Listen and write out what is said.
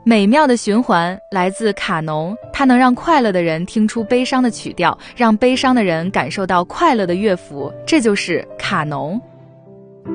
美妙的循环来自卡农，它能让快乐的人听出悲伤的曲调，让悲伤的人感受到快乐的乐符，这就是卡农。